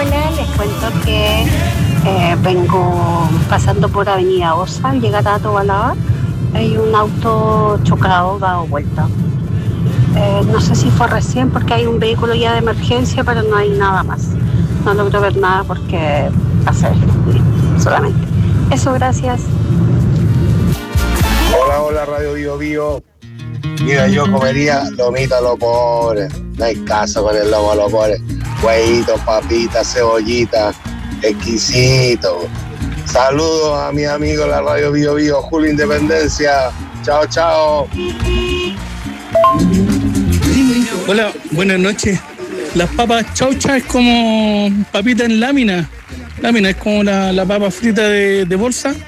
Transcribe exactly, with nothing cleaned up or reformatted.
Hola, les cuento que eh, vengo pasando por Avenida Osa. Al llegar a Tobalaba hay un auto chocado, dado vuelta. Eh, no sé si fue recién porque hay un vehículo ya de emergencia, pero no hay nada más. No logro ver nada porque pasé solamente. Eso, gracias. Hola, hola, Radio Bio Bio. Mira, yo comería lomito a los pobres. No hay caso con el lomo a los pobres. Huevitos, papitas, cebollitas, exquisito. Saludos a mi amigo de la Radio Bio Bio, Julio Independencia. Chao, chao. Hola, buenas noches. Las papas chaucha es como papita en lámina. Lámina es como la, la papa frita de, de bolsa.